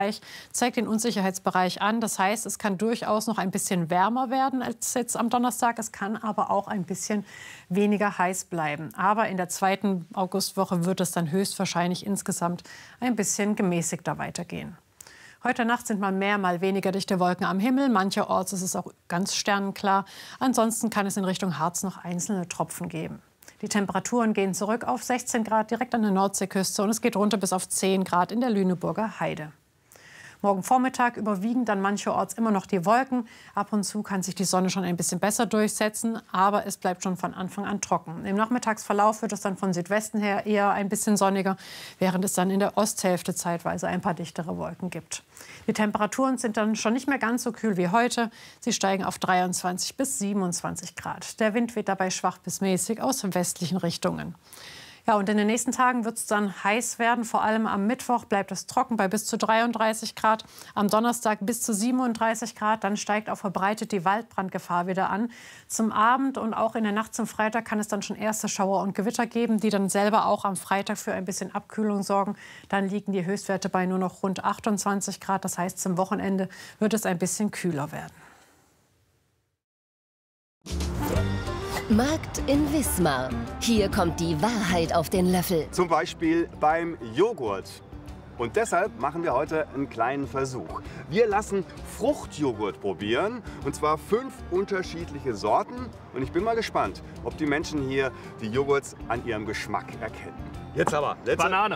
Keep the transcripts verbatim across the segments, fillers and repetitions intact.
zeigt den Unsicherheitsbereich an. Das heißt, es kann durchaus noch ein bisschen wärmer werden als jetzt am Donnerstag. Es kann aber auch ein bisschen weniger heiß bleiben. Aber in der zweiten Augustwoche wird es dann höchstwahrscheinlich insgesamt ein bisschen gemäßigter weitergehen. Heute Nacht sind mal mehr, mal weniger dichte Wolken am Himmel. Mancherorts ist es auch ganz sternenklar. Ansonsten kann es in Richtung Harz noch einzelne Tropfen geben. Die Temperaturen gehen zurück auf sechzehn Grad direkt an der Nordseeküste und es geht runter bis auf zehn Grad in der Lüneburger Heide. Morgen Vormittag überwiegen dann mancherorts immer noch die Wolken. Ab und zu kann sich die Sonne schon ein bisschen besser durchsetzen, aber es bleibt schon von Anfang an trocken. Im Nachmittagsverlauf wird es dann von Südwesten her eher ein bisschen sonniger, während es dann in der Osthälfte zeitweise ein paar dichtere Wolken gibt. Die Temperaturen sind dann schon nicht mehr ganz so kühl wie heute. Sie steigen auf dreiundzwanzig bis siebenundzwanzig Grad. Der Wind weht dabei schwach bis mäßig aus westlichen Richtungen. Ja, und in den nächsten Tagen wird es dann heiß werden. Vor allem am Mittwoch bleibt es trocken bei bis zu dreiunddreißig Grad. Am Donnerstag bis zu siebenunddreißig Grad. Dann steigt auch verbreitet die Waldbrandgefahr wieder an. Zum Abend und auch in der Nacht zum Freitag kann es dann schon erste Schauer und Gewitter geben, die dann selber auch am Freitag für ein bisschen Abkühlung sorgen. Dann liegen die Höchstwerte bei nur noch rund achtundzwanzig Grad. Das heißt, zum Wochenende wird es ein bisschen kühler werden. Markt in Wismar. Hier kommt die Wahrheit auf den Löffel. Zum Beispiel beim Joghurt. Und deshalb machen wir heute einen kleinen Versuch. Wir lassen Fruchtjoghurt probieren, und zwar fünf unterschiedliche Sorten. Und ich bin mal gespannt, ob die Menschen hier die Joghurts an ihrem Geschmack erkennen. Jetzt aber. Letzte. Banane.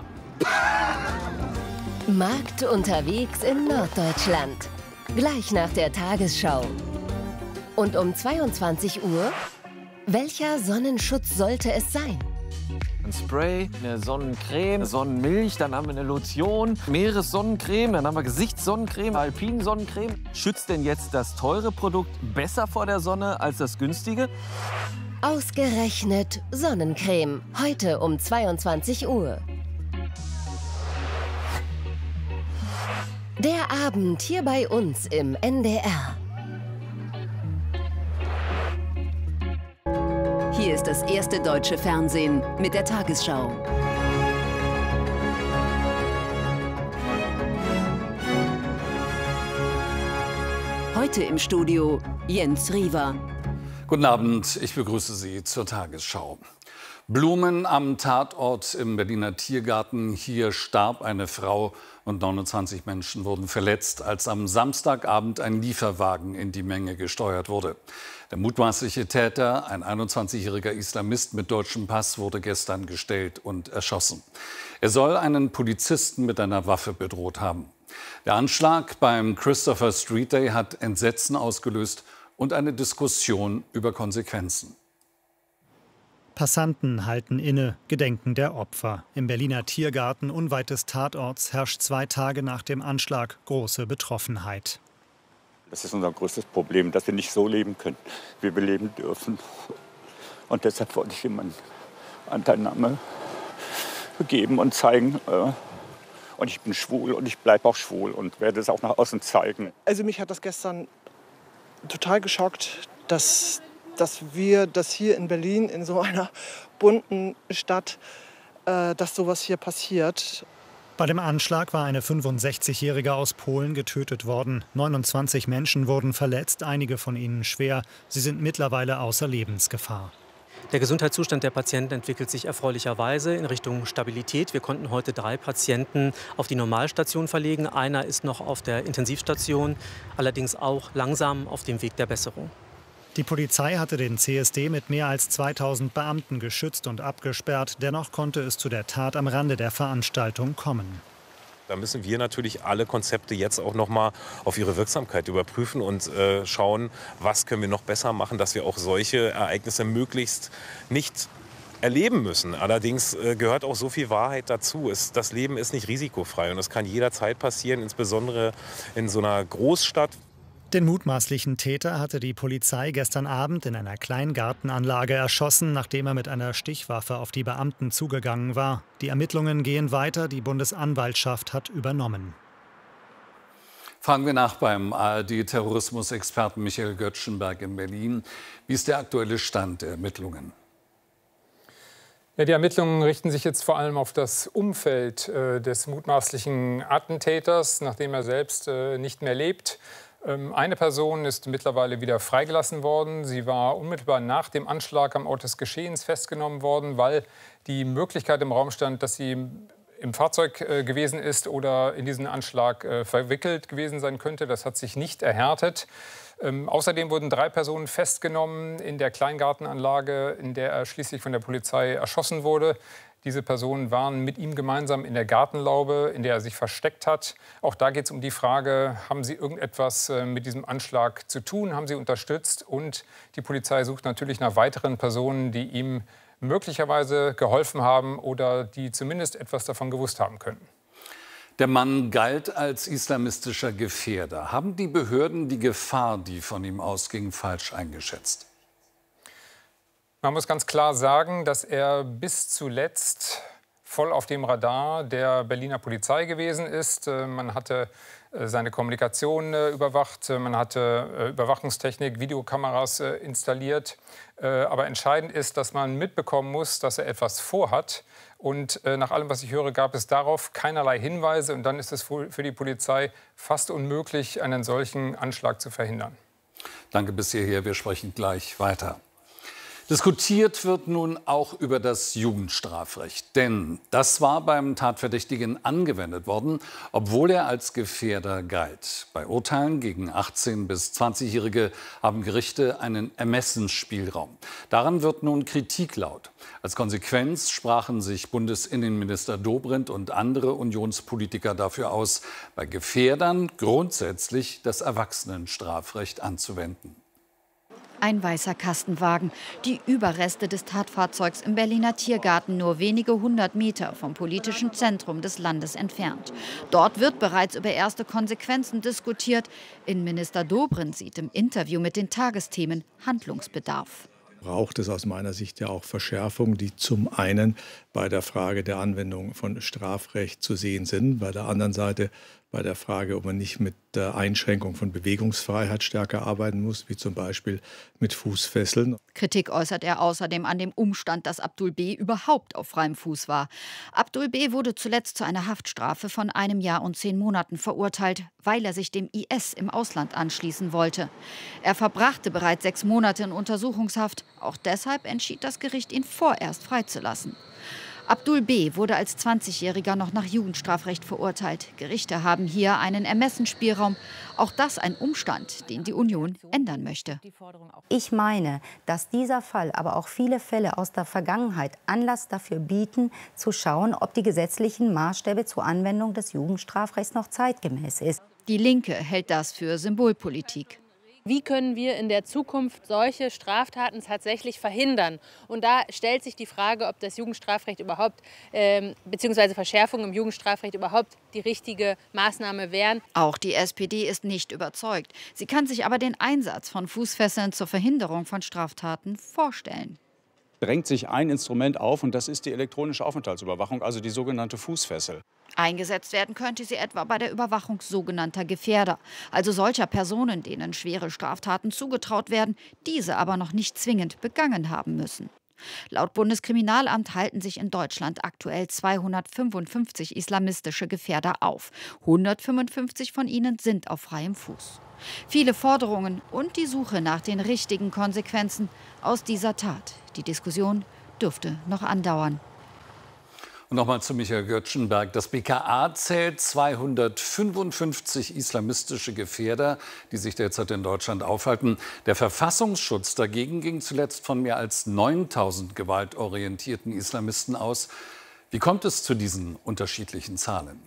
Markt unterwegs in Norddeutschland. Gleich nach der Tagesschau. Und um zweiundzwanzig Uhr... Welcher Sonnenschutz sollte es sein? Ein Spray, eine Sonnencreme, eine Sonnenmilch, dann haben wir eine Lotion, Meeressonnencreme, dann haben wir Gesichtssonnencreme, Alpinsonnencreme. Schützt denn jetzt das teure Produkt besser vor der Sonne als das günstige? Ausgerechnet Sonnencreme. Heute um zweiundzwanzig Uhr. Der Abend hier bei uns im N D R. Hier ist das erste deutsche Fernsehen mit der Tagesschau. Heute im Studio Jens Riva. Guten Abend, ich begrüße Sie zur Tagesschau. Blumen am Tatort im Berliner Tiergarten. Hier starb eine Frau und neunundzwanzig Menschen wurden verletzt, als am Samstagabend ein Lieferwagen in die Menge gesteuert wurde. Der mutmaßliche Täter, ein einundzwanzigjähriger Islamist mit deutschem Pass, wurde gestern gestellt und erschossen. Er soll einen Polizisten mit einer Waffe bedroht haben. Der Anschlag beim Christopher Street Day hat Entsetzen ausgelöst und eine Diskussion über Konsequenzen. Passanten halten inne, gedenken der Opfer. Im Berliner Tiergarten unweit des Tatorts herrscht zwei Tage nach dem Anschlag große Betroffenheit. Das ist unser größtes Problem, dass wir nicht so leben können, wie wir leben dürfen. Und deshalb wollte ich ihm eine Anteilnahme geben und zeigen. Äh, und ich bin schwul und ich bleibe auch schwul und werde es auch nach außen zeigen. Also mich hat das gestern total geschockt, dass, dass wir das hier in Berlin, in so einer bunten Stadt, äh, dass sowas hier passiert. Bei dem Anschlag war eine fünfundsechzigjährige aus Polen getötet worden. neunundzwanzig Menschen wurden verletzt, einige von ihnen schwer. Sie sind mittlerweile außer Lebensgefahr. Der Gesundheitszustand der Patienten entwickelt sich erfreulicherweise in Richtung Stabilität. Wir konnten heute drei Patienten auf die Normalstation verlegen. Einer ist noch auf der Intensivstation, allerdings auch langsam auf dem Weg der Besserung. Die Polizei hatte den C S D mit mehr als zweitausend Beamten geschützt und abgesperrt. Dennoch konnte es zu der Tat am Rande der Veranstaltung kommen. Da müssen wir natürlich alle Konzepte jetzt auch noch mal auf ihre Wirksamkeit überprüfen und äh, schauen, was können wir noch besser machen, dass wir auch solche Ereignisse möglichst nicht erleben müssen. Allerdings äh, gehört auch so viel Wahrheit dazu. Es, das Leben ist nicht risikofrei und es kann jederzeit passieren, insbesondere in so einer Großstadt. Den mutmaßlichen Täter hatte die Polizei gestern Abend in einer Kleingartenanlage erschossen, nachdem er mit einer Stichwaffe auf die Beamten zugegangen war. Die Ermittlungen gehen weiter, die Bundesanwaltschaft hat übernommen. Fragen wir nach beim A R D-Terrorismusexperten Michael Göttschenberg in Berlin. Wie ist der aktuelle Stand der Ermittlungen? Ja, die Ermittlungen richten sich jetzt vor allem auf das Umfeld äh, des mutmaßlichen Attentäters, nachdem er selbst äh, nicht mehr lebt. Ähm, eine Person ist mittlerweile wieder freigelassen worden. Sie war unmittelbar nach dem Anschlag am Ort des Geschehens festgenommen worden, weil die Möglichkeit im Raum stand, dass sie im Fahrzeug äh, gewesen ist oder in diesen Anschlag äh, verwickelt gewesen sein könnte. Das hat sich nicht erhärtet. Ähm, außerdem wurden drei Personen festgenommen in der Kleingartenanlage, in der er schließlich von der Polizei erschossen wurde. Diese Personen waren mit ihm gemeinsam in der Gartenlaube, in der er sich versteckt hat. Auch da geht es um die Frage, haben sie irgendetwas äh, mit diesem Anschlag zu tun, haben sie unterstützt? Und die Polizei sucht natürlich nach weiteren Personen, die ihm möglicherweise geholfen haben oder die zumindest etwas davon gewusst haben könnten. Der Mann galt als islamistischer Gefährder. Haben die Behörden die Gefahr, die von ihm ausging, falsch eingeschätzt? Man muss ganz klar sagen, dass er bis zuletzt voll auf dem Radar der Berliner Polizei gewesen ist. Man hatte seine Kommunikation überwacht, man hatte Überwachungstechnik, Videokameras installiert. Aber entscheidend ist, dass man mitbekommen muss, dass er etwas vorhat. Und nach allem, was ich höre, gab es darauf keinerlei Hinweise. Und dann ist es für die Polizei fast unmöglich, einen solchen Anschlag zu verhindern. Danke bis hierher. Wir sprechen gleich weiter. Diskutiert wird nun auch über das Jugendstrafrecht. Denn das war beim Tatverdächtigen angewendet worden, obwohl er als Gefährder galt. Bei Urteilen gegen achtzehn- bis zwanzigjährige haben Gerichte einen Ermessensspielraum. Daran wird nun Kritik laut. Als Konsequenz sprachen sich Bundesinnenminister Dobrindt und andere Unionspolitiker dafür aus, bei Gefährdern grundsätzlich das Erwachsenenstrafrecht anzuwenden. Ein weißer Kastenwagen. Die Überreste des Tatfahrzeugs im Berliner Tiergarten, nur wenige hundert Meter vom politischen Zentrum des Landes entfernt. Dort wird bereits über erste Konsequenzen diskutiert. Innenminister Dobrindt sieht im Interview mit den Tagesthemen Handlungsbedarf. Braucht es aus meiner Sicht ja auch Verschärfungen, die zum einen bei der Frage der Anwendung von Strafrecht zu sehen sind, bei der anderen Seite bei der Frage, ob man nicht mit der Einschränkung von Bewegungsfreiheit stärker arbeiten muss, wie zum Beispiel mit Fußfesseln. Kritik äußert er außerdem an dem Umstand, dass Abdul B. überhaupt auf freiem Fuß war. Abdul B. wurde zuletzt zu einer Haftstrafe von einem Jahr und zehn Monaten verurteilt, weil er sich dem I S im Ausland anschließen wollte. Er verbrachte bereits sechs Monate in Untersuchungshaft. Auch deshalb entschied das Gericht, ihn vorerst freizulassen. Abdul B. wurde als zwanzigjähriger noch nach Jugendstrafrecht verurteilt. Gerichte haben hier einen Ermessensspielraum. Auch das ein Umstand, den die Union ändern möchte. Ich meine, dass dieser Fall, aber auch viele Fälle aus der Vergangenheit Anlass dafür bieten, zu schauen, ob die gesetzlichen Maßstäbe zur Anwendung des Jugendstrafrechts noch zeitgemäß ist. Die Linke hält das für Symbolpolitik. Wie können wir in der Zukunft solche Straftaten tatsächlich verhindern? Und da stellt sich die Frage, ob das Jugendstrafrecht überhaupt, äh, beziehungsweise Verschärfungen im Jugendstrafrecht überhaupt die richtige Maßnahme wären. Auch die S P D ist nicht überzeugt. Sie kann sich aber den Einsatz von Fußfesseln zur Verhinderung von Straftaten vorstellen. Drängt sich ein Instrument auf, und das ist die elektronische Aufenthaltsüberwachung, also die sogenannte Fußfessel. Eingesetzt werden könnte sie etwa bei der Überwachung sogenannter Gefährder, also solcher Personen, denen schwere Straftaten zugetraut werden, diese aber noch nicht zwingend begangen haben müssen. Laut Bundeskriminalamt halten sich in Deutschland aktuell zweihundertfünfundfünfzig islamistische Gefährder auf. hundertfünfundfünfzig von ihnen sind auf freiem Fuß. Viele Forderungen und die Suche nach den richtigen Konsequenzen aus dieser Tat. Die Diskussion dürfte noch andauern. Und nochmal zu Michael Göttschenberg. Das B K A zählt zweihundertfünfundfünfzig islamistische Gefährder, die sich derzeit in Deutschland aufhalten. Der Verfassungsschutz dagegen ging zuletzt von mehr als neuntausend gewaltorientierten Islamisten aus. Wie kommt es zu diesen unterschiedlichen Zahlen?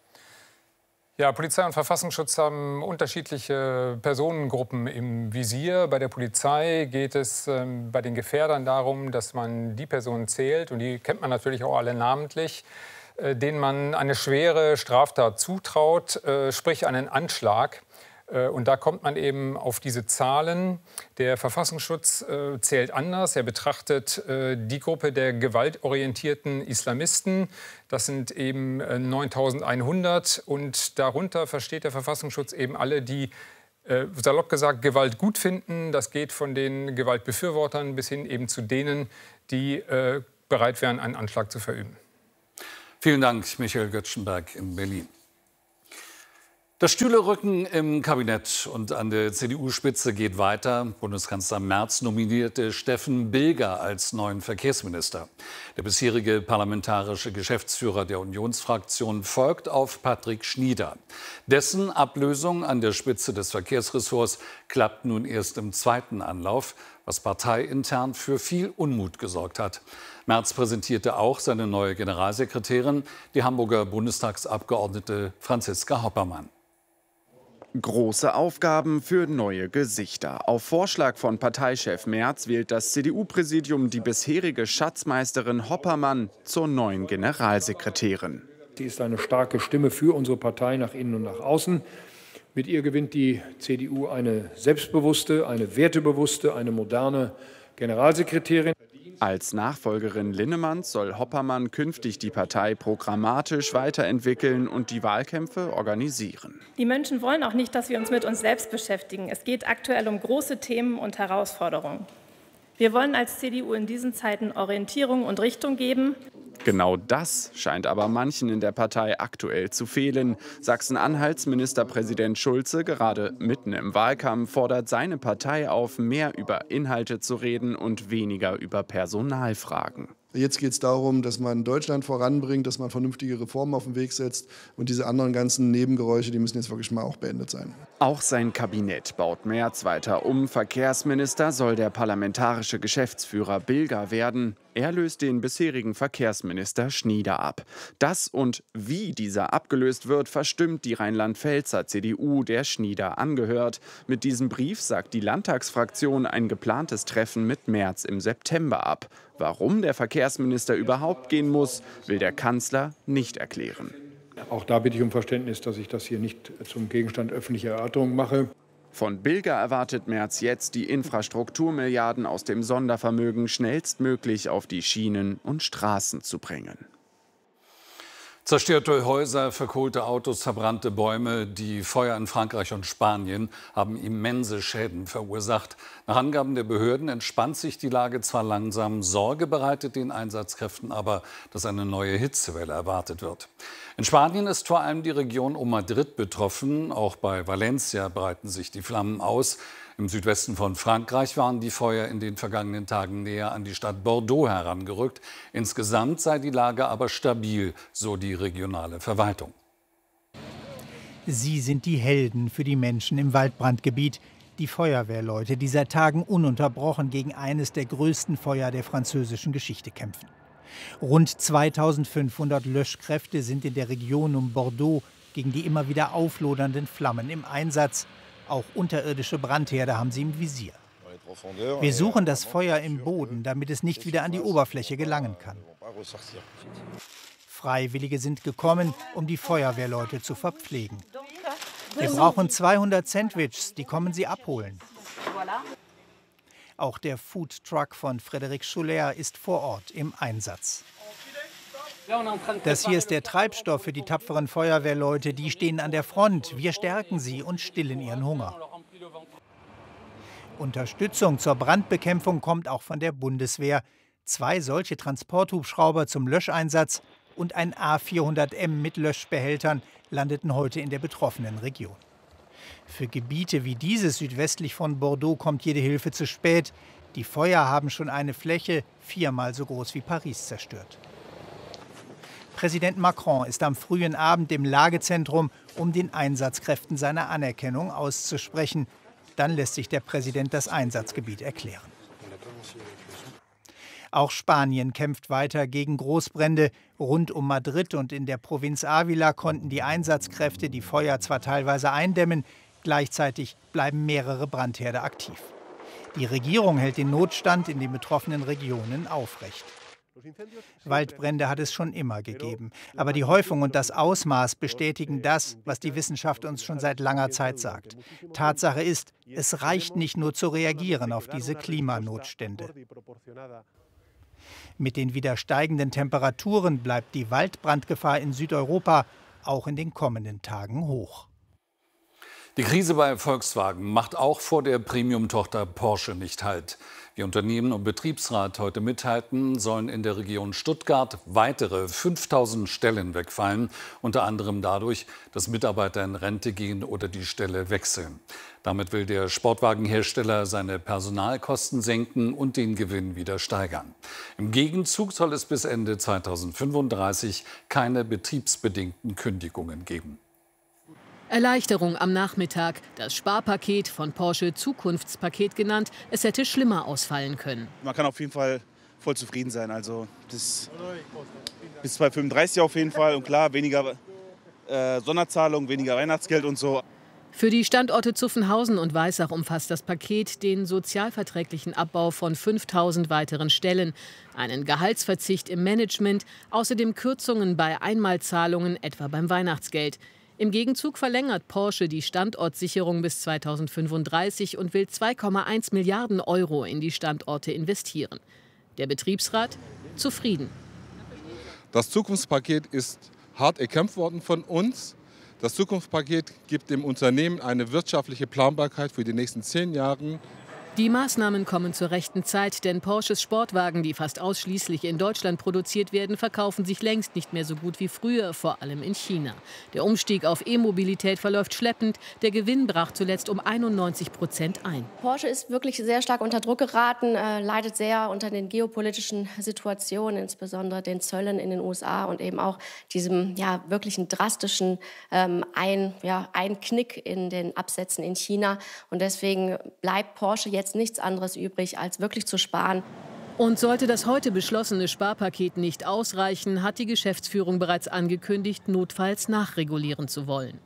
Ja, Polizei und Verfassungsschutz haben unterschiedliche Personengruppen im Visier. Bei der Polizei geht es ähm, bei den Gefährdern darum, dass man die Personen zählt, und die kennt man natürlich auch alle namentlich, äh, denen man eine schwere Straftat zutraut, äh, sprich einen Anschlag. Äh, und da kommt man eben auf diese Zahlen. Der Verfassungsschutz äh, zählt anders. Er betrachtet äh, die Gruppe der gewaltorientierten Islamisten. Das sind eben äh, neuntausendeinhundert. Und darunter versteht der Verfassungsschutz eben alle, die äh, salopp gesagt Gewalt gut finden. Das geht von den Gewaltbefürwortern bis hin eben zu denen, die äh, bereit wären, einen Anschlag zu verüben. Vielen Dank, Michael Göttschenberg in Berlin. Das Stühlerücken im Kabinett und an der C D U-Spitze geht weiter. Bundeskanzler Merz nominierte Steffen Bilger als neuen Verkehrsminister. Der bisherige parlamentarische Geschäftsführer der Unionsfraktion folgt auf Patrick Schnieder. Dessen Ablösung an der Spitze des Verkehrsressorts klappt nun erst im zweiten Anlauf, was parteiintern für viel Unmut gesorgt hat. Merz präsentierte auch seine neue Generalsekretärin, die Hamburger Bundestagsabgeordnete Franziska Hoppermann. Große Aufgaben für neue Gesichter. Auf Vorschlag von Parteichef Merz wählt das C D U-Präsidium die bisherige Schatzmeisterin Hoppermann zur neuen Generalsekretärin. Sie ist eine starke Stimme für unsere Partei nach innen und nach außen. Mit ihr gewinnt die C D U eine selbstbewusste, eine wertebewusste, eine moderne Generalsekretärin. Als Nachfolgerin Linnemanns soll Hoppermann künftig die Partei programmatisch weiterentwickeln und die Wahlkämpfe organisieren. Die Menschen wollen auch nicht, dass wir uns mit uns selbst beschäftigen. Es geht aktuell um große Themen und Herausforderungen. Wir wollen als C D U in diesen Zeiten Orientierung und Richtung geben. Genau das scheint aber manchen in der Partei aktuell zu fehlen. Sachsen-Anhalts Ministerpräsident Schulze, gerade mitten im Wahlkampf, fordert seine Partei auf, mehr über Inhalte zu reden und weniger über Personalfragen. Jetzt geht es darum, dass man Deutschland voranbringt, dass man vernünftige Reformen auf den Weg setzt. Und diese anderen ganzen Nebengeräusche, die müssen jetzt wirklich mal auch beendet sein. Auch sein Kabinett baut Merz weiter um. Verkehrsminister soll der parlamentarische Geschäftsführer Bilger werden. Er löst den bisherigen Verkehrsminister Schnieder ab. Das und wie dieser abgelöst wird, verstimmt die Rheinland-Pfälzer C D U, der Schnieder angehört. Mit diesem Brief sagt die Landtagsfraktion ein geplantes Treffen mit Merz im September ab. Warum der Verkehrsminister überhaupt gehen muss, will der Kanzler nicht erklären. Auch da bitte ich um Verständnis, dass ich das hier nicht zum Gegenstand öffentlicher Erörterung mache. Von Bilger erwartet Merz jetzt, die Infrastrukturmilliarden aus dem Sondervermögen schnellstmöglich auf die Schienen und Straßen zu bringen. Zerstörte Häuser, verkohlte Autos, verbrannte Bäume. Die Feuer in Frankreich und Spanien haben immense Schäden verursacht. Nach Angaben der Behörden entspannt sich die Lage zwar langsam, Sorge bereitet den Einsatzkräften aber, dass eine neue Hitzewelle erwartet wird. In Spanien ist vor allem die Region um Madrid betroffen. Auch bei Valencia breiten sich die Flammen aus. Im Südwesten von Frankreich waren die Feuer in den vergangenen Tagen näher an die Stadt Bordeaux herangerückt. Insgesamt sei die Lage aber stabil, so die regionale Verwaltung. Sie sind die Helden für die Menschen im Waldbrandgebiet. Die Feuerwehrleute, die seit Tagen ununterbrochen gegen eines der größten Feuer der französischen Geschichte kämpfen. Rund zweitausendfünfhundert Löschkräfte sind in der Region um Bordeaux gegen die immer wieder auflodernden Flammen im Einsatz. Auch unterirdische Brandherde haben sie im Visier. Wir suchen das Feuer im Boden, damit es nicht wieder an die Oberfläche gelangen kann. Freiwillige sind gekommen, um die Feuerwehrleute zu verpflegen. Wir brauchen zweihundert Sandwiches, die kommen sie abholen. Auch der Foodtruck von Frédéric Schuller ist vor Ort im Einsatz. Das hier ist der Treibstoff für die tapferen Feuerwehrleute. Die stehen an der Front. Wir stärken sie und stillen ihren Hunger. Unterstützung zur Brandbekämpfung kommt auch von der Bundeswehr. Zwei solche Transporthubschrauber zum Löscheinsatz und ein A vierhundert M mit Löschbehältern landeten heute in der betroffenen Region. Für Gebiete wie dieses südwestlich von Bordeaux kommt jede Hilfe zu spät. Die Feuer haben schon eine Fläche viermal so groß wie Paris zerstört. Präsident Macron ist am frühen Abend im Lagezentrum, um den Einsatzkräften seine Anerkennung auszusprechen. Dann lässt sich der Präsident das Einsatzgebiet erklären. Auch Spanien kämpft weiter gegen Großbrände. Rund um Madrid und in der Provinz Ávila konnten die Einsatzkräfte die Feuer zwar teilweise eindämmen, gleichzeitig bleiben mehrere Brandherde aktiv. Die Regierung hält den Notstand in den betroffenen Regionen aufrecht. Waldbrände hat es schon immer gegeben. Aber die Häufung und das Ausmaß bestätigen das, was die Wissenschaft uns schon seit langer Zeit sagt. Tatsache ist, es reicht nicht nur zu reagieren auf diese Klimanotstände. Mit den wieder steigenden Temperaturen bleibt die Waldbrandgefahr in Südeuropa auch in den kommenden Tagen hoch. Die Krise bei Volkswagen macht auch vor der Premium-Tochter Porsche nicht Halt. Wie Unternehmen und Betriebsrat heute mitteilten, sollen in der Region Stuttgart weitere fünftausend Stellen wegfallen, unter anderem dadurch, dass Mitarbeiter in Rente gehen oder die Stelle wechseln. Damit will der Sportwagenhersteller seine Personalkosten senken und den Gewinn wieder steigern. Im Gegenzug soll es bis Ende zweitausendfünfunddreißig keine betriebsbedingten Kündigungen geben. Erleichterung am Nachmittag. Das Sparpaket, von Porsche Zukunftspaket genannt, es hätte schlimmer ausfallen können. Man kann auf jeden Fall voll zufrieden sein. Also das bis zweitausendfünfunddreißig auf jeden Fall. Und klar, weniger äh, Sonderzahlung, weniger Weihnachtsgeld und so. Für die Standorte Zuffenhausen und Weissach umfasst das Paket den sozialverträglichen Abbau von fünftausend weiteren Stellen, einen Gehaltsverzicht im Management, außerdem Kürzungen bei Einmalzahlungen, etwa beim Weihnachtsgeld. Im Gegenzug verlängert Porsche die Standortsicherung bis zweitausendfünfunddreißig und will zwei Komma eins Milliarden Euro in die Standorte investieren. Der Betriebsrat zufrieden. Das Zukunftspaket ist hart erkämpft worden von uns. Das Zukunftspaket gibt dem Unternehmen eine wirtschaftliche Planbarkeit für die nächsten zehn Jahre. Die Maßnahmen kommen zur rechten Zeit, denn Porsches Sportwagen, die fast ausschließlich in Deutschland produziert werden, verkaufen sich längst nicht mehr so gut wie früher, vor allem in China. Der Umstieg auf E-Mobilität verläuft schleppend. Der Gewinn brach zuletzt um einundneunzig Prozent ein. Porsche ist wirklich sehr stark unter Druck geraten, äh, leidet sehr unter den geopolitischen Situationen, insbesondere den Zöllen in den U S A und eben auch diesem ja, wirklichen drastischen ähm, ein, ja, Einknick in den Absätzen in China. Und deswegen bleibt Porsche jetzt nichts anderes übrig, als wirklich zu sparen. Und sollte das heute beschlossene Sparpaket nicht ausreichen, hat die Geschäftsführung bereits angekündigt, notfalls nachregulieren zu wollen.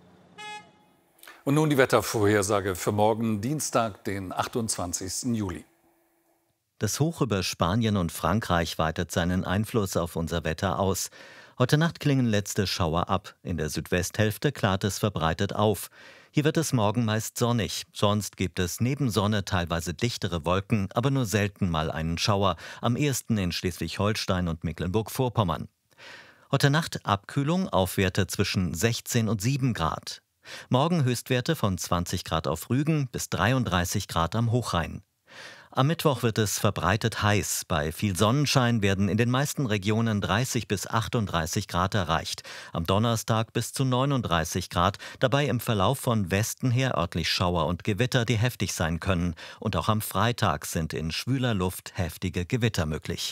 Und nun die Wettervorhersage für morgen Dienstag, den achtundzwanzigsten Juli. Das Hoch über Spanien und Frankreich weitet seinen Einfluss auf unser Wetter aus. Heute Nacht klingen letzte Schauer ab. In der Südwesthälfte klart es verbreitet auf. Hier wird es morgen meist sonnig. Sonst gibt es neben Sonne teilweise dichtere Wolken, aber nur selten mal einen Schauer. Am ehesten in Schleswig-Holstein und Mecklenburg-Vorpommern. Heute Nacht Abkühlung, Aufwerte zwischen sechzehn und sieben Grad. Morgen Höchstwerte von zwanzig Grad auf Rügen bis dreiunddreißig Grad am Hochrhein. Am Mittwoch wird es verbreitet heiß. Bei viel Sonnenschein werden in den meisten Regionen dreißig bis achtunddreißig Grad erreicht. Am Donnerstag bis zu neununddreißig Grad. Dabei im Verlauf von Westen her örtlich Schauer und Gewitter, die heftig sein können. Und auch am Freitag sind in schwüler Luft heftige Gewitter möglich.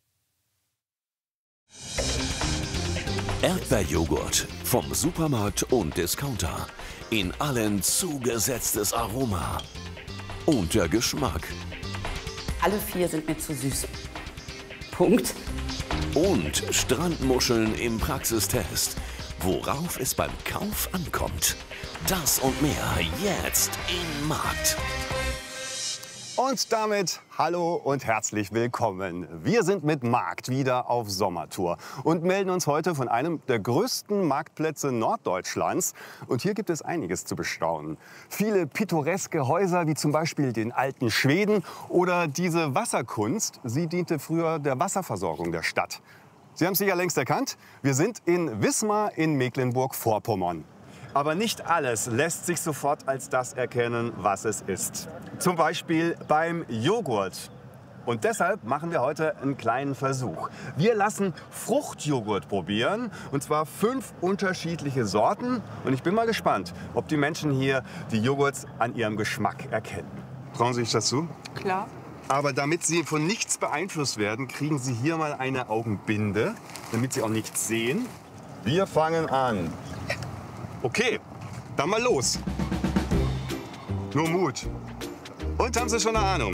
Erdbeerjoghurt vom Supermarkt und Discounter. In allen zugesetztes Aroma. Und der Geschmack. Alle vier sind mir zu süß. Punkt. Und Strandmuscheln im Praxistest. Worauf es beim Kauf ankommt. Das und mehr jetzt im Markt. Und damit hallo und herzlich willkommen. Wir sind mit Markt wieder auf Sommertour und melden uns heute von einem der größten Marktplätze Norddeutschlands. Und hier gibt es einiges zu bestaunen. Viele pittoreske Häuser, wie zum Beispiel den alten Schweden oder diese Wasserkunst. Sie diente früher der Wasserversorgung der Stadt. Sie haben es sicher längst erkannt. Wir sind in Wismar in Mecklenburg-Vorpommern. Aber nicht alles lässt sich sofort als das erkennen, was es ist. Zum Beispiel beim Joghurt. Und deshalb machen wir heute einen kleinen Versuch. Wir lassen Fruchtjoghurt probieren, und zwar fünf unterschiedliche Sorten. Und ich bin mal gespannt, ob die Menschen hier die Joghurts an ihrem Geschmack erkennen. Trauen Sie sich das zu? Klar. Aber damit Sie von nichts beeinflusst werden, kriegen Sie hier mal eine Augenbinde, damit Sie auch nichts sehen. Wir fangen an. Okay, dann mal los. Nur Mut. Und haben Sie schon eine Ahnung?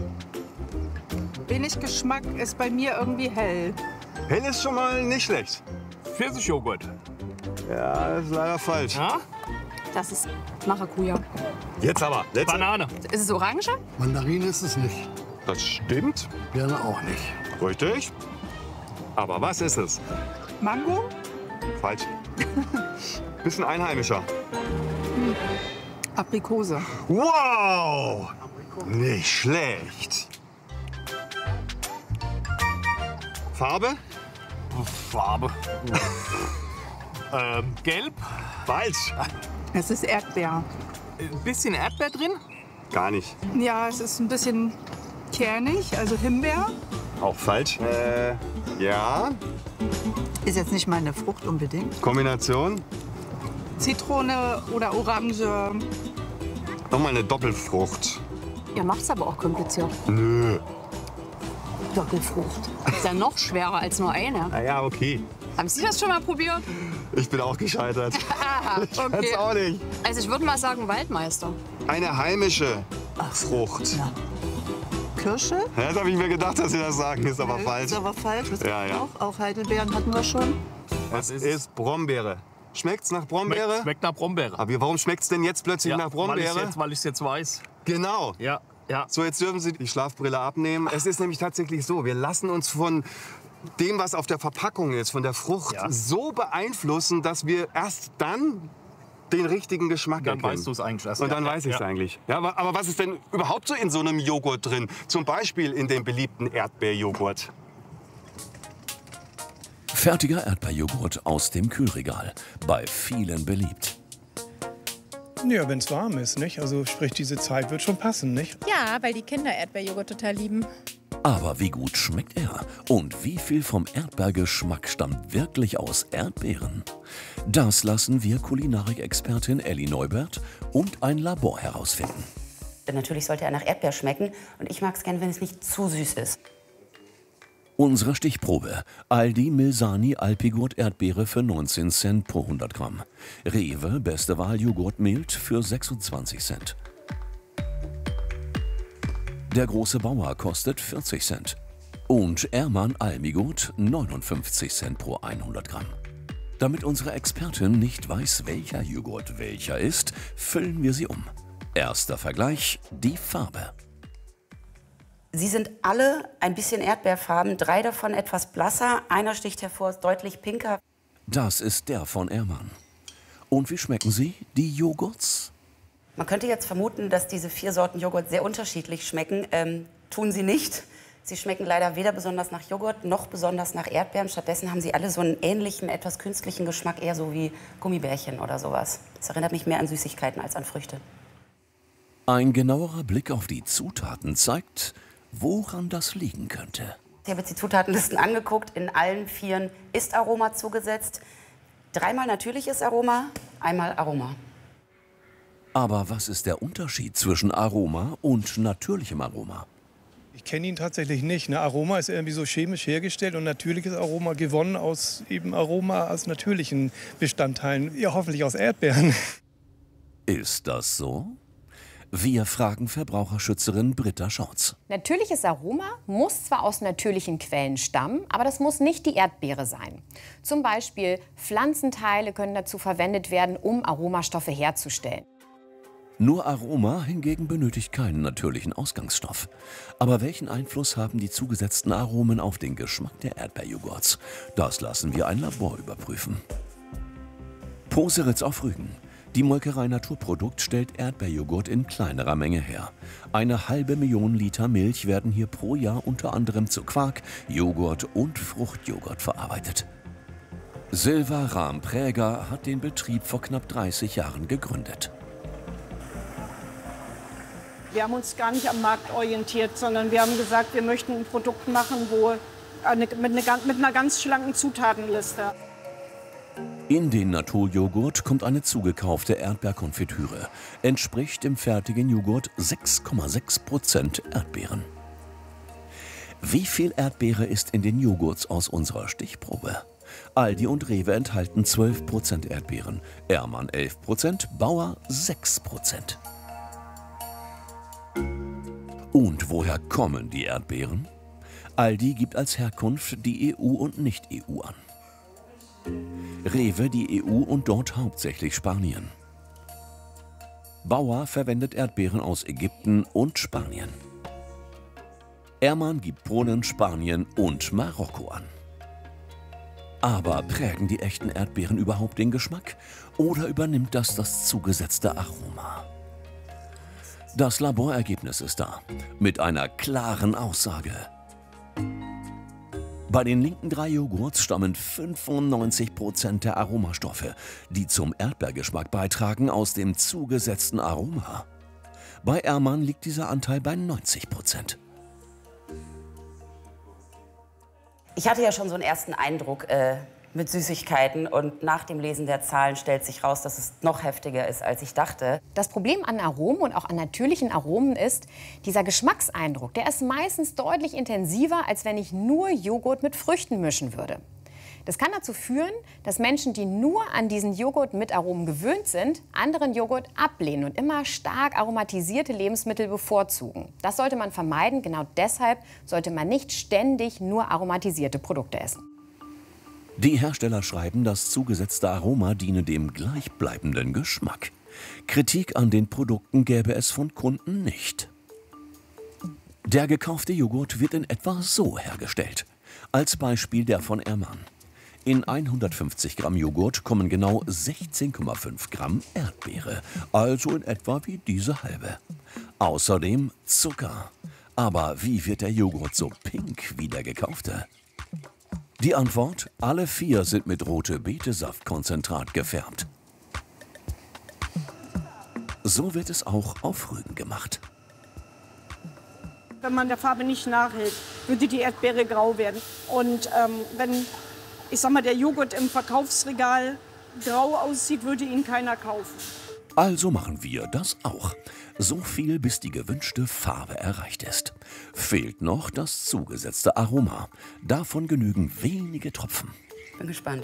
Wenig Geschmack ist bei mir irgendwie hell. Hell ist schon mal nicht schlecht. Pfirsichjoghurt. Ja, das ist leider falsch. Ja? Das ist Maracuja. Jetzt aber. Letzte. Banane. Ist es Orange? Mandarine ist es nicht. Das stimmt. Gerne auch nicht. Richtig. Aber was ist es? Mango? Falsch. Bisschen einheimischer. Hm. Aprikose. Wow! Nicht schlecht. Farbe? Farbe. ähm, gelb? Falsch. Es ist Erdbeer. Ein bisschen Erdbeer drin? Gar nicht. Ja, es ist ein bisschen kernig, also Himbeer. Auch falsch. Äh, ja. Ist jetzt nicht meine Frucht unbedingt. Kombination? Zitrone oder Orange. Nochmal eine Doppelfrucht. Ihr macht's aber auch kompliziert. Nö. Doppelfrucht. Ist ja noch schwerer als nur eine. Na ja, okay. Haben Sie das schon mal probiert? Ich bin auch gescheitert. Ich kann's auch nicht. Also ich würde mal sagen Waldmeister. Eine heimische Frucht. Ja. Kirsche? Ja, das habe ich mir gedacht, dass Sie das sagen, ist aber Ja, falsch. Ist aber falsch. Das Ja, ja. Auch, auch Heidelbeeren hatten wir schon. Es ist Brombeere. Schmeckt's nach Brombeere? Schmeckt, schmeckt nach Brombeere. Aber warum schmeckt's denn jetzt plötzlich Ja, nach Brombeere? Weil ich jetzt, weil ich's jetzt weiß. Genau. Ja, ja. So, jetzt dürfen Sie die Schlafbrille abnehmen. Es ist nämlich tatsächlich so, wir lassen uns von dem, was auf der Verpackung ist, von der Frucht, Ja. so beeinflussen, dass wir erst dann den richtigen Geschmack Dann erkennen. weißt du es eigentlich erst. Und dann Ja, weiß ich es ja. eigentlich. Ja, aber, aber was ist denn überhaupt so in so einem Joghurt drin? Zum Beispiel in dem beliebten Erdbeerjoghurt. Fertiger Erdbeerjoghurt aus dem Kühlregal. Bei vielen beliebt. Ja, wenn es warm ist, nicht? Also sprich, diese Zeit wird schon passen, nicht? Ja, weil die Kinder Erdbeerjoghurt total lieben. Aber wie gut schmeckt er? Und wie viel vom Erdbeergeschmack stammt wirklich aus Erdbeeren? Das lassen wir Kulinarik-Expertin Elli Neubert und ein Labor herausfinden. Natürlich sollte er nach Erdbeer schmecken und ich mag es gerne, wenn es nicht zu süß ist. Unsere Stichprobe. Aldi Milsani Alpigurt Erdbeere für neunzehn Cent pro hundert Gramm. Rewe Beste Wahl Joghurt Mild für sechsundzwanzig Cent. Der große Bauer kostet vierzig Cent. Und Ermann Almigurt neunundfünfzig Cent pro hundert Gramm. Damit unsere Expertin nicht weiß, welcher Joghurt welcher ist, füllen wir sie um. Erster Vergleich, die Farbe. Sie sind alle ein bisschen erdbeerfarben, drei davon etwas blasser, einer sticht hervor, ist deutlich pinker. Das ist der von Ermann. Und wie schmecken sie, die Joghurts? Man könnte jetzt vermuten, dass diese vier Sorten Joghurt sehr unterschiedlich schmecken. Ähm, tun sie nicht. Sie schmecken leider weder besonders nach Joghurt noch besonders nach Erdbeeren. Stattdessen haben sie alle so einen ähnlichen, etwas künstlichen Geschmack, eher so wie Gummibärchen oder sowas. Das erinnert mich mehr an Süßigkeiten als an Früchte. Ein genauerer Blick auf die Zutaten zeigt, woran das liegen könnte. Ich habe jetzt die Zutatenlisten angeguckt. In allen vieren ist Aroma zugesetzt. Dreimal natürliches Aroma, einmal Aroma. Aber was ist der Unterschied zwischen Aroma und natürlichem Aroma? Ich kenne ihn tatsächlich nicht. Ne? Aroma ist irgendwie so chemisch hergestellt und natürliches Aroma gewonnen aus eben Aroma aus natürlichen Bestandteilen. Ja, hoffentlich aus Erdbeeren. Ist das so? Wir fragen Verbraucherschützerin Britta Schautz. Natürliches Aroma muss zwar aus natürlichen Quellen stammen, aber das muss nicht die Erdbeere sein. Zum Beispiel Pflanzenteile können dazu verwendet werden, um Aromastoffe herzustellen. Nur Aroma hingegen benötigt keinen natürlichen Ausgangsstoff. Aber welchen Einfluss haben die zugesetzten Aromen auf den Geschmack der Erdbeerjoghurts? Das lassen wir ein Labor überprüfen. Poseritz auf Rügen. Die Molkerei Naturprodukt stellt Erdbeerjoghurt in kleinerer Menge her. Eine halbe Million Liter Milch werden hier pro Jahr unter anderem zu Quark, Joghurt und Fruchtjoghurt verarbeitet. Silva Rahm-Präger hat den Betrieb vor knapp dreißig Jahren gegründet. Wir haben uns gar nicht am Markt orientiert, sondern wir haben gesagt, wir möchten ein Produkt machen, wo eine, mit, eine, mit einer ganz schlanken Zutatenliste. In den Naturjoghurt kommt eine zugekaufte Erdbeerkonfitüre. Entspricht im fertigen Joghurt sechs Komma sechs Prozent Erdbeeren. Wie viel Erdbeere ist in den Joghurts aus unserer Stichprobe? Aldi und Rewe enthalten zwölf Prozent Erdbeeren, Ermann elf Prozent, Bauer sechs Prozent. Und woher kommen die Erdbeeren? Aldi gibt als Herkunft die E U und Nicht-E U an. Rewe die E U und dort hauptsächlich Spanien. Bauer verwendet Erdbeeren aus Ägypten und Spanien. Ermann gibt Polen, Spanien und Marokko an. Aber prägen die echten Erdbeeren überhaupt den Geschmack? Oder übernimmt das das zugesetzte Aroma? Das Laborergebnis ist da, mit einer klaren Aussage. Bei den linken drei Joghurts stammen fünfundneunzig Prozent der Aromastoffe, die zum Erdbeergeschmack beitragen, aus dem zugesetzten Aroma. Bei Ermann liegt dieser Anteil bei neunzig Prozent. Ich hatte ja schon so einen ersten Eindruck äh, mit Süßigkeiten und nach dem Lesen der Zahlen stellt sich raus, dass es noch heftiger ist, als ich dachte. Das Problem an Aromen und auch an natürlichen Aromen ist, dieser Geschmackseindruck, der ist meistens deutlich intensiver, als wenn ich nur Joghurt mit Früchten mischen würde. Das kann dazu führen, dass Menschen, die nur an diesen Joghurt mit Aromen gewöhnt sind, anderen Joghurt ablehnen und immer stark aromatisierte Lebensmittel bevorzugen. Das sollte man vermeiden. Genau deshalb sollte man nicht ständig nur aromatisierte Produkte essen. Die Hersteller schreiben, das zugesetzte Aroma diene dem gleichbleibenden Geschmack. Kritik an den Produkten gäbe es von Kunden nicht. Der gekaufte Joghurt wird in etwa so hergestellt. Als Beispiel der von Ermann. In hundertfünfzig Gramm Joghurt kommen genau sechzehn Komma fünf Gramm Erdbeere, also in etwa wie diese halbe. Außerdem Zucker. Aber wie wird der Joghurt so pink wie der gekaufte? Die Antwort: Alle vier sind mit Rote-Beete-Saftkonzentrat gefärbt. So wird es auch auf Rügen gemacht. Wenn man der Farbe nicht nachhält, würde die Erdbeere grau werden. Und ähm, wenn, ich sag mal, der Joghurt im Verkaufsregal grau aussieht, würde ihn keiner kaufen. Also machen wir das auch. So viel, bis die gewünschte Farbe erreicht ist. Fehlt noch das zugesetzte Aroma. Davon genügen wenige Tropfen. Bin gespannt.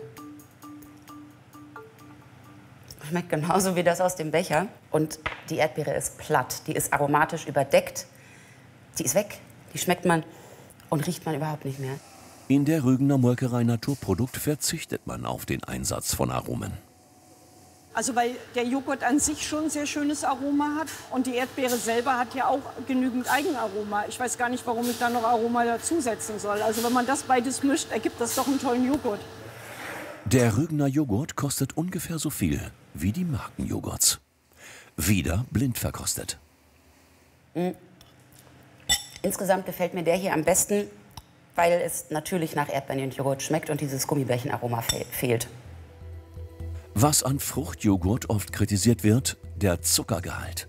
Schmeckt genauso wie das aus dem Becher. Und die Erdbeere ist platt. Die ist aromatisch überdeckt. Die ist weg. Die schmeckt man und riecht man überhaupt nicht mehr. In der Rügener Molkerei Naturprodukt verzichtet man auf den Einsatz von Aromen. Also weil der Joghurt an sich schon ein sehr schönes Aroma hat und die Erdbeere selber hat ja auch genügend Eigenaroma. Ich weiß gar nicht, warum ich da noch Aroma dazusetzen soll. Also wenn man das beides mischt, ergibt das doch einen tollen Joghurt. Der Rügener Joghurt kostet ungefähr so viel wie die Markenjoghurts. Wieder blind verkostet. Mhm. Insgesamt gefällt mir der hier am besten, weil es natürlich nach Erdbeeren und Joghurt schmeckt und dieses Gummibärchenaroma fe fehlt. Was an Fruchtjoghurt oft kritisiert wird, der Zuckergehalt.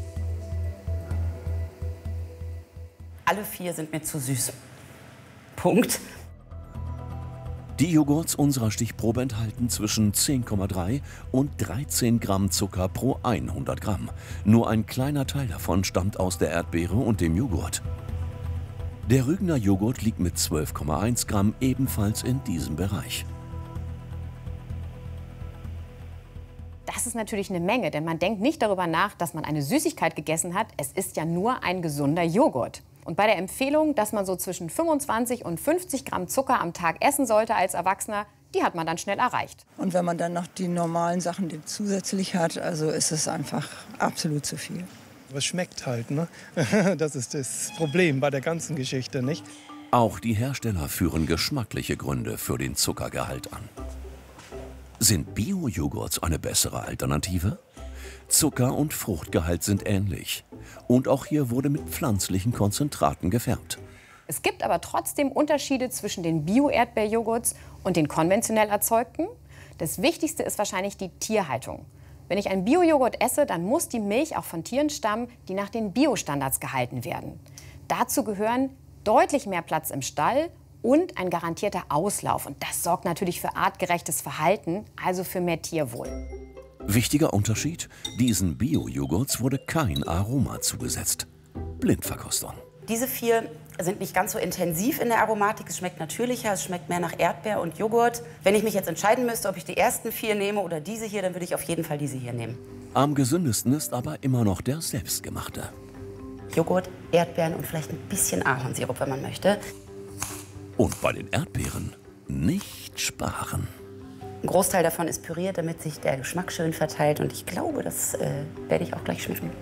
Alle vier sind mir zu süß. Punkt. Die Joghurts unserer Stichprobe enthalten zwischen zehn Komma drei und dreizehn Gramm Zucker pro hundert Gramm. Nur ein kleiner Teil davon stammt aus der Erdbeere und dem Joghurt. Der Rügener Joghurt liegt mit zwölf Komma eins Gramm ebenfalls in diesem Bereich. Das ist natürlich eine Menge, denn man denkt nicht darüber nach, dass man eine Süßigkeit gegessen hat. Es ist ja nur ein gesunder Joghurt. Und bei der Empfehlung, dass man so zwischen fünfundzwanzig und fünfzig Gramm Zucker am Tag essen sollte als Erwachsener, die hat man dann schnell erreicht. Und wenn man dann noch die normalen Sachen zusätzlich hat, also ist es einfach absolut zu viel. Aber es schmeckt halt, ne? Das ist das Problem bei der ganzen Geschichte, nicht? Auch die Hersteller führen geschmackliche Gründe für den Zuckergehalt an. Sind Bio-Joghurts eine bessere Alternative? Zucker- und Fruchtgehalt sind ähnlich. Und auch hier wurde mit pflanzlichen Konzentraten gefärbt. Es gibt aber trotzdem Unterschiede zwischen den Bio-Erdbeerjoghurts und den konventionell erzeugten. Das Wichtigste ist wahrscheinlich die Tierhaltung. Wenn ich einen Bio-Joghurt esse, dann muss die Milch auch von Tieren stammen, die nach den Biostandards gehalten werden. Dazu gehören deutlich mehr Platz im Stall und ein garantierter Auslauf. Und das sorgt natürlich für artgerechtes Verhalten, also für mehr Tierwohl. Wichtiger Unterschied: Diesen Bio-Joghurts wurde kein Aroma zugesetzt. Blindverkostung. Diese vier sind nicht ganz so intensiv in der Aromatik. Es schmeckt natürlicher, es schmeckt mehr nach Erdbeer und Joghurt. Wenn ich mich jetzt entscheiden müsste, ob ich die ersten vier nehme oder diese hier, dann würde ich auf jeden Fall diese hier nehmen. Am gesündesten ist aber immer noch der selbstgemachte. Joghurt, Erdbeeren und vielleicht ein bisschen Ahornsirup, wenn man möchte. Und bei den Erdbeeren nicht sparen. Ein Großteil davon ist püriert, damit sich der Geschmack schön verteilt. Und ich glaube, das äh, werde ich auch gleich schmecken.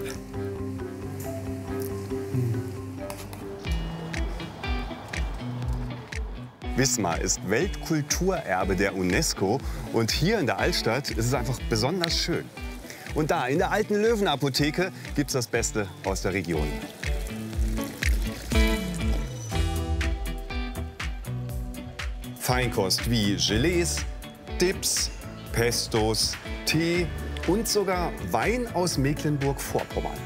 Wismar ist Weltkulturerbe der UNESCO und hier in der Altstadt ist es einfach besonders schön. Und da, in der alten Löwenapotheke, gibt es das Beste aus der Region. Feinkost wie Gelees, Dips, Pestos, Tee und sogar Wein aus Mecklenburg-Vorpommern.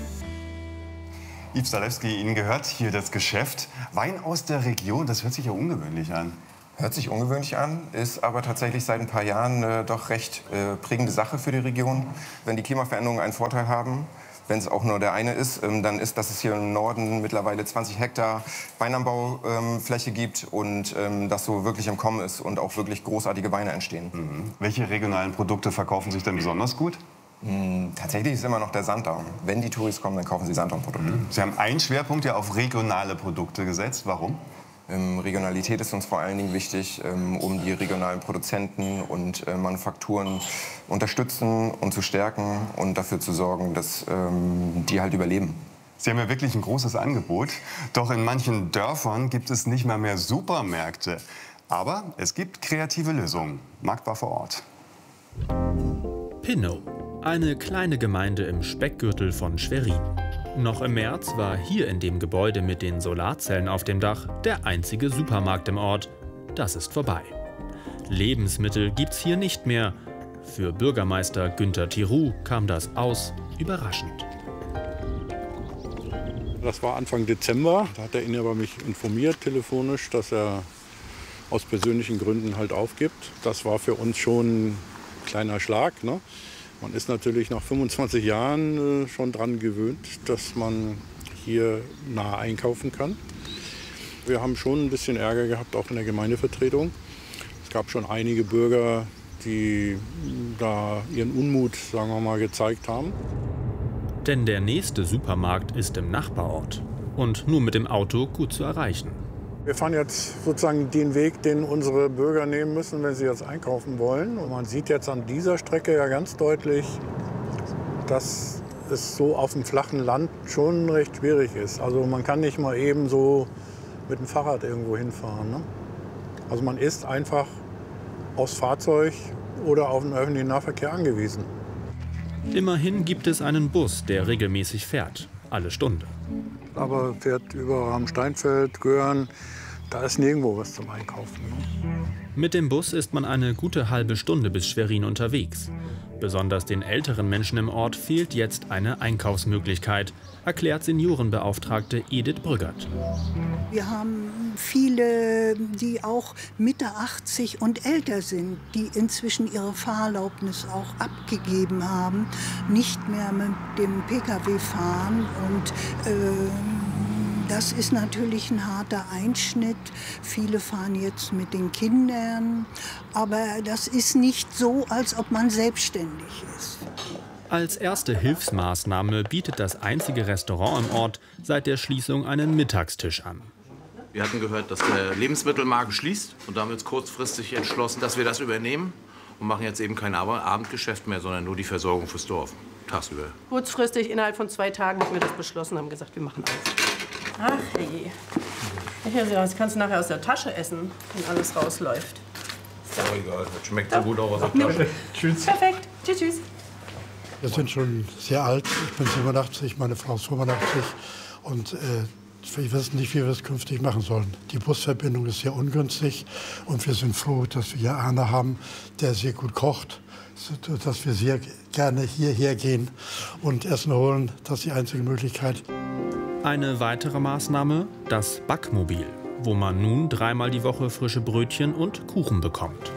Yves Zalewski, Ihnen gehört hier das Geschäft. Wein aus der Region, das hört sich ja ungewöhnlich an. Hört sich ungewöhnlich an, ist aber tatsächlich seit ein paar Jahren äh, doch recht äh, prägende Sache für die Region. Wenn die Klimaveränderungen einen Vorteil haben, wenn es auch nur der eine ist, ähm, dann ist, dass es hier im Norden mittlerweile zwanzig Hektar Weinanbaufläche ähm, gibt und ähm, das so wirklich im Kommen ist und auch wirklich großartige Weine entstehen. Mhm. Welche regionalen Produkte verkaufen sich denn besonders gut? Mhm, tatsächlich ist immer noch der Sanddorn. Wenn die Touris kommen, dann kaufen sie Sanddornprodukte. Mhm. Sie haben einen Schwerpunkt ja auf regionale Produkte gesetzt. Warum? Ähm, Regionalität ist uns vor allen Dingen wichtig, ähm, um die regionalen Produzenten und äh, Manufakturen unterstützen und zu stärken und dafür zu sorgen, dass ähm, die halt überleben. Sie haben ja wirklich ein großes Angebot. Doch in manchen Dörfern gibt es nicht mal mehr Supermärkte. Aber es gibt kreative Lösungen. Markt war vor Ort. Pinnow, eine kleine Gemeinde im Speckgürtel von Schwerin. Noch im März war hier in dem Gebäude mit den Solarzellen auf dem Dach der einzige Supermarkt im Ort. Das ist vorbei. Lebensmittel gibt's hier nicht mehr. Für Bürgermeister Günter Thiroux kam das aus überraschend. Das war Anfang Dezember. Da hat der Inhaber mich informiert, telefonisch, dass er aus persönlichen Gründen halt aufgibt. Das war für uns schon ein kleiner Schlag, ne? Man ist natürlich nach fünfundzwanzig Jahren äh, schon daran gewöhnt, dass man hier nah einkaufen kann. Wir haben schon ein bisschen Ärger gehabt, auch in der Gemeindevertretung. Es gab schon einige Bürger, die da ihren Unmut, sagen wir mal, gezeigt haben. Denn der nächste Supermarkt ist im Nachbarort und nur mit dem Auto gut zu erreichen. Wir fahren jetzt sozusagen den Weg, den unsere Bürger nehmen müssen, wenn sie jetzt einkaufen wollen. Und man sieht jetzt an dieser Strecke ja ganz deutlich, dass es so auf dem flachen Land schon recht schwierig ist. Also man kann nicht mal eben so mit dem Fahrrad irgendwo hinfahren, ne? Also man ist einfach aufs Fahrzeug oder auf den öffentlichen Nahverkehr angewiesen. Immerhin gibt es einen Bus, der regelmäßig fährt, alle Stunde. Aber fährt über Ramsteinfeld, Göhren, da ist nirgendwo was zum Einkaufen. Ne? Mit dem Bus ist man eine gute halbe Stunde bis Schwerin unterwegs. Besonders den älteren Menschen im Ort fehlt jetzt eine Einkaufsmöglichkeit, erklärt Seniorenbeauftragte Edith Brüggert. Wir haben viele, die auch Mitte achtzig und älter sind, die inzwischen ihre Fahrerlaubnis auch abgegeben haben, nicht mehr mit dem Pkw fahren. Und äh, das ist natürlich ein harter Einschnitt. Viele fahren jetzt mit den Kindern, aber das ist nicht so, als ob man selbstständig ist. Als erste Hilfsmaßnahme bietet das einzige Restaurant im Ort seit der Schließung einen Mittagstisch an. Wir hatten gehört, dass der Lebensmittelmarkt schließt und haben uns kurzfristig entschlossen, dass wir das übernehmen und machen jetzt eben kein Abendgeschäft mehr, sondern nur die Versorgung fürs Dorf, tagsüber. Kurzfristig, innerhalb von zwei Tagen, haben wir das beschlossen, haben gesagt, wir machen alles. Ach je. Das kannst du nachher aus der Tasche essen, wenn alles rausläuft. Ist doch egal, das schmeckt so gut auch aus der Tasche. Tschüss. Perfekt. Tschüss, tschüss. Wir sind schon sehr alt. Ich bin siebenundachtzig, meine Frau ist fünfundachtzig. Und äh, wir wissen nicht, wie wir es künftig machen sollen. Die Busverbindung ist sehr ungünstig. Und wir sind froh, dass wir hier Arne haben, der sehr gut kocht. Dass wir sehr gerne hierher gehen und Essen holen. Das ist die einzige Möglichkeit. Eine weitere Maßnahme, das Backmobil, wo man nun dreimal die Woche frische Brötchen und Kuchen bekommt.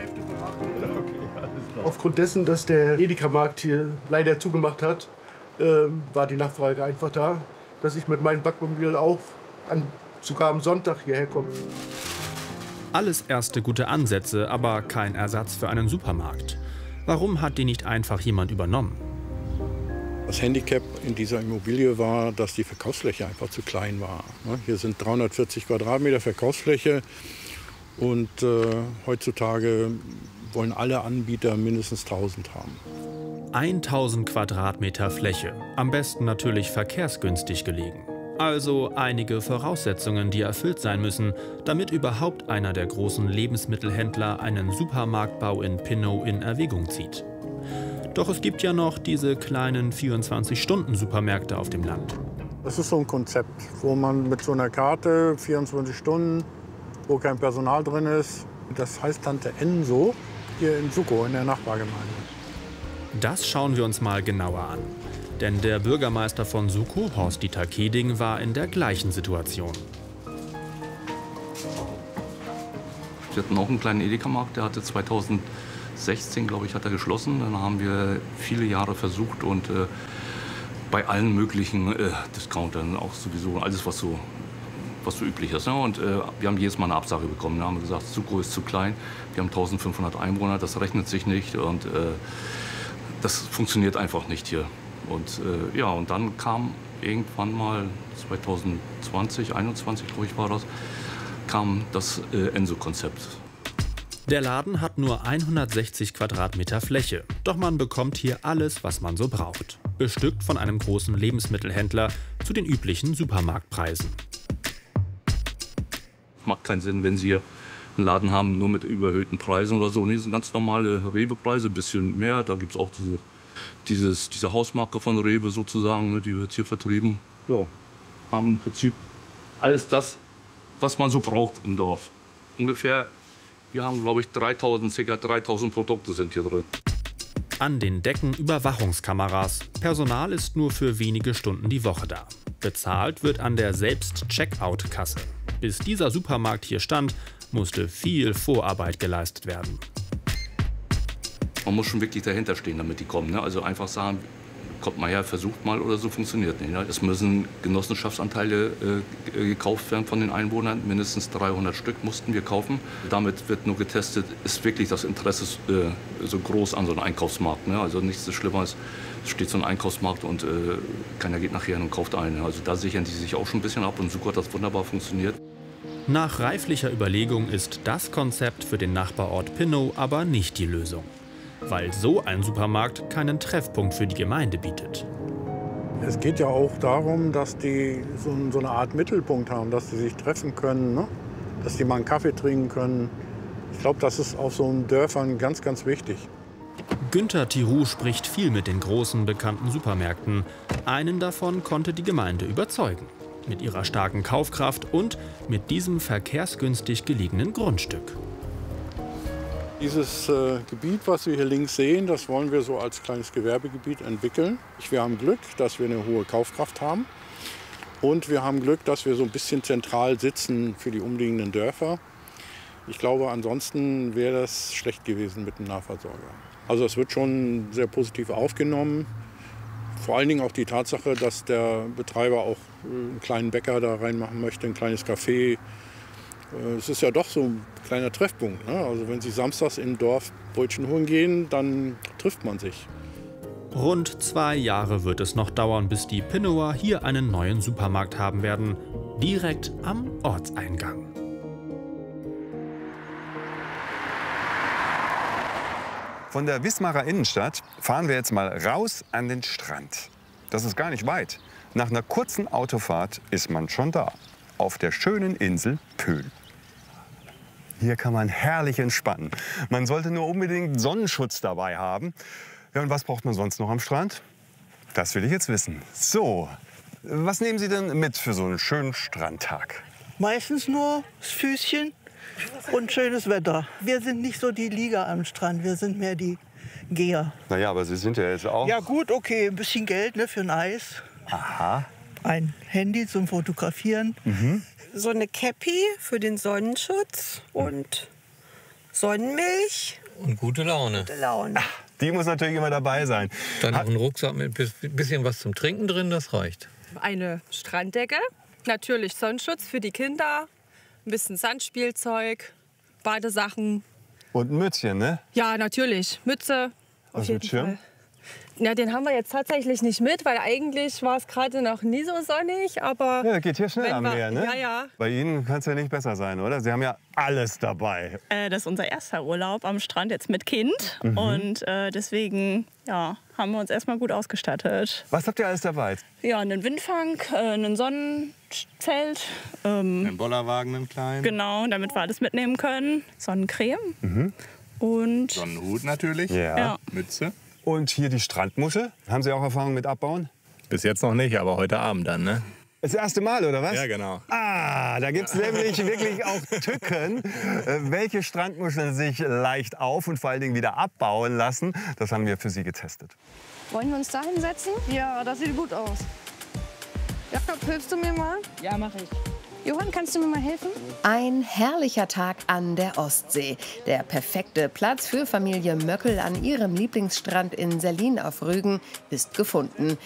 Aufgrund dessen, dass der Edeka-Markt hier leider zugemacht hat, äh, war die Nachfrage einfach da, dass ich mit meinem Backmobil auch an, sogar am Sonntag hierher komme. Alles erste gute Ansätze, aber kein Ersatz für einen Supermarkt. Warum hat die nicht einfach jemand übernommen? Das Handicap in dieser Immobilie war, dass die Verkaufsfläche einfach zu klein war. Hier sind dreihundertvierzig Quadratmeter Verkaufsfläche und äh, heutzutage wollen alle Anbieter mindestens tausend haben. tausend Quadratmeter Fläche, am besten natürlich verkehrsgünstig gelegen. Also einige Voraussetzungen, die erfüllt sein müssen, damit überhaupt einer der großen Lebensmittelhändler einen Supermarktbau in Pinnow in Erwägung zieht. Doch es gibt ja noch diese kleinen vierundzwanzig-Stunden-Supermärkte auf dem Land. Das ist so ein Konzept, wo man mit so einer Karte vierundzwanzig Stunden wo kein Personal drin ist. Das heißt Tante Enso hier in Sukow in der Nachbargemeinde. Das schauen wir uns mal genauer an. Denn der Bürgermeister von Sukow, Horst-Dieter Keding, war in der gleichen Situation. Wir hatten auch einen kleinen Edeka-Markt, der hatte zweitausendsechzehn, glaube ich, hat er geschlossen. Dann haben wir viele Jahre versucht und äh, bei allen möglichen äh, Discountern, auch sowieso alles, was so, was so üblich ist. Ne? Und äh, wir haben jedes Mal eine Absage bekommen. Da haben wir gesagt, Sukow ist zu klein, wir haben eintausendfünfhundert Einwohner, das rechnet sich nicht und äh, das funktioniert einfach nicht hier. Und äh, ja, und dann kam irgendwann mal zweitausendzwanzig, einundzwanzig, glaube ich, war das, kam das äh, Enso-Konzept. Der Laden hat nur hundertsechzig Quadratmeter Fläche. Doch man bekommt hier alles, was man so braucht. Bestückt von einem großen Lebensmittelhändler zu den üblichen Supermarktpreisen. Macht keinen Sinn, wenn Sie einen Laden haben, nur mit überhöhten Preisen oder so. Nee, das sind ganz normale Rewe-Preise, ein bisschen mehr. Da gibt es auch diese, dieses, diese Hausmarke von Rewe sozusagen, ne, die wird hier vertrieben. Ja, haben im Prinzip alles das, was man so braucht im Dorf. Ungefähr, wir haben, glaube ich, dreitausend, ca. dreitausend Produkte sind hier drin. An den Decken Überwachungskameras. Personal ist nur für wenige Stunden die Woche da. Bezahlt wird an der Selbst-Checkout-Kasse. Bis dieser Supermarkt hier stand, musste viel Vorarbeit geleistet werden. Man muss schon wirklich dahinter stehen, damit die kommen. Ne? Also einfach sagen, kommt mal her, versucht mal oder so, funktioniert nicht. Ne? Es müssen Genossenschaftsanteile äh, gekauft werden von den Einwohnern. Mindestens dreihundert Stück mussten wir kaufen. Damit wird nur getestet, ist wirklich das Interesse äh, so groß an so einem Einkaufsmarkt. Ne? Also nichts so Schlimmeres, es steht so ein Einkaufsmarkt und äh, keiner geht nachher hin und kauft einen. Also da sichern die sich auch schon ein bisschen ab und Sukow hat das wunderbar funktioniert. Nach reiflicher Überlegung ist das Konzept für den Nachbarort Pinnow aber nicht die Lösung. Weil so ein Supermarkt keinen Treffpunkt für die Gemeinde bietet. Es geht ja auch darum, dass die so, so eine Art Mittelpunkt haben, dass sie sich treffen können, ne? Dass die mal einen Kaffee trinken können. Ich glaube, das ist auf so einen Dörfern ganz, ganz wichtig. Günter Thiroux spricht viel mit den großen, bekannten Supermärkten. Einen davon konnte die Gemeinde überzeugen. Mit ihrer starken Kaufkraft und mit diesem verkehrsgünstig gelegenen Grundstück. Dieses äh, Gebiet, was wir hier links sehen, das wollen wir so als kleines Gewerbegebiet entwickeln. Wir haben Glück, dass wir eine hohe Kaufkraft haben. Und wir haben Glück, dass wir so ein bisschen zentral sitzen für die umliegenden Dörfer. Ich glaube, ansonsten wäre das schlecht gewesen mit dem Nahversorger. Also es wird schon sehr positiv aufgenommen. Vor allen Dingen auch die Tatsache, dass der Betreiber auch einen kleinen Bäcker da reinmachen möchte, ein kleines Café. Es ist ja doch so ein kleiner Treffpunkt. Ne? Also wenn Sie samstags im Dorf Brötchen holen gehen, dann trifft man sich. Rund zwei Jahre wird es noch dauern, bis die Pinnower hier einen neuen Supermarkt haben werden. Direkt am Ortseingang. Von der Wismarer Innenstadt fahren wir jetzt mal raus an den Strand. Das ist gar nicht weit. Nach einer kurzen Autofahrt ist man schon da. Auf der schönen Insel Pöhl. Hier kann man herrlich entspannen. Man sollte nur unbedingt Sonnenschutz dabei haben. Ja, und was braucht man sonst noch am Strand? Das will ich jetzt wissen. So, was nehmen Sie denn mit für so einen schönen Strandtag? Meistens nur das Füßchen und schönes Wetter. Wir sind nicht so die Lieger am Strand, wir sind mehr die Geher. Naja, aber Sie sind ja jetzt auch... Ja gut, okay, ein bisschen Geld, ne, für ein Eis. Aha. Ein Handy zum Fotografieren. Mhm. So eine Käppi für den Sonnenschutz und Sonnenmilch. Und gute Laune. Gute Laune. Ach, die muss natürlich immer dabei sein. Dann noch ein Rucksack mit ein bisschen was zum Trinken drin, das reicht. Eine Stranddecke, natürlich Sonnenschutz für die Kinder, ein bisschen Sandspielzeug, Badesachen. Und ein Mützchen, ne? Ja, natürlich. Mütze, auf Was jeden mit Schirm? Fall. Ja, den haben wir jetzt tatsächlich nicht mit, weil eigentlich war es gerade noch nie so sonnig. Aber ja, geht hier schnell am wir, Meer, ne? Ja, ja. Bei Ihnen kann es ja nicht besser sein, oder? Sie haben ja alles dabei. Äh, das ist unser erster Urlaub am Strand, jetzt mit Kind. Mhm. Und äh, deswegen ja, haben wir uns erstmal gut ausgestattet. Was habt ihr alles dabei? Ja, einen Windfang, äh, einen Sonnenzelt. Ähm, Ein Bollerwagen, einen kleinen. Genau, damit wir alles mitnehmen können. Sonnencreme. Mhm. Und Sonnenhut natürlich. Ja. Ja. Mütze. Und hier die Strandmuschel. Haben Sie auch Erfahrung mit Abbauen? Bis jetzt noch nicht, aber heute Abend dann, ne? Das erste Mal, oder was? Ja, genau. Ah, da gibt es nämlich wirklich auch Tücken, äh, welche Strandmuscheln sich leicht auf und vor allen Dingen wieder abbauen lassen. Das haben wir für Sie getestet. Wollen wir uns da hinsetzen? Ja, das sieht gut aus. Jakob, hilfst du mir mal? Ja, mache ich. Johann, kannst du mir mal helfen? Ein herrlicher Tag an der Ostsee. Der perfekte Platz für Familie Möckel an ihrem Lieblingsstrand in Sellin auf Rügen ist gefunden.